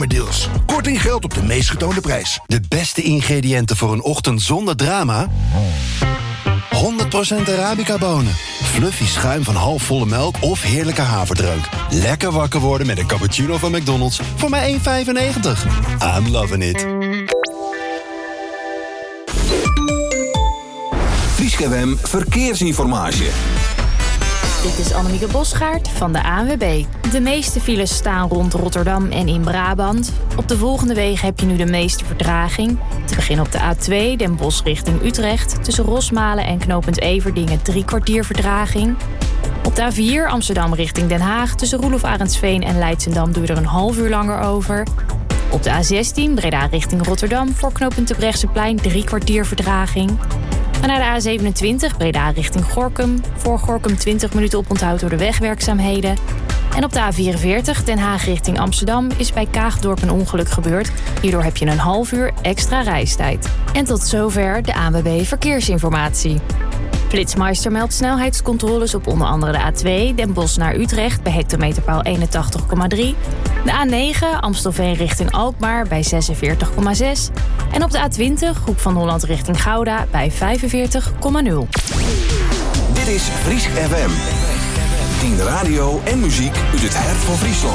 Deals. Korting geldt op de meest getoonde prijs. De beste ingrediënten voor een ochtend zonder drama? 100% Arabica bonen. Fluffy schuim van halfvolle melk of heerlijke haverdrank. Lekker wakker worden met een cappuccino van McDonald's voor maar €1,95. I'm loving it. Fryske FM Verkeersinformatie. Dit is Annemieke Bosgaard van de ANWB. De meeste files staan rond Rotterdam en in Brabant. Op de volgende wegen heb je nu de meeste vertraging. Te beginnen op de A2 Den Bosch richting Utrecht. Tussen Rosmalen en knooppunt Everdingen 3 kwartier vertraging. Op de A4 Amsterdam richting Den Haag. Tussen Roelof Arendsveen en Leidsendam doe je er een half uur langer over. Op de A16 Breda richting Rotterdam. Voor knooppunt Terbrechtseplein 3 kwartier vertraging. En naar de A27 Breda richting Gorinchem. Voor Gorinchem 20 minuten oponthoud door de wegwerkzaamheden. En op de A44 Den Haag richting Amsterdam is bij Kaagdorp een ongeluk gebeurd. Hierdoor heb je een half uur extra reistijd. En tot zover de ANWB Verkeersinformatie. Flitsmeister meldt snelheidscontroles op onder andere de A2 Den Bosch naar Utrecht bij hectometerpaal 81,3. De A9 Amstelveen richting Alkmaar bij 46,6. En op de A20 Hoek van Holland richting Gouda bij 45,0. Dit is Fryske FM. 10 radio en muziek uit het hart van Friesland.